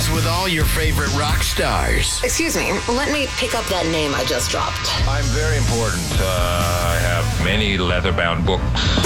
Weekdays with all your favorite rock stars. Excuse me, let me pick up that name I just dropped. I'm very important. I have many leather-bound books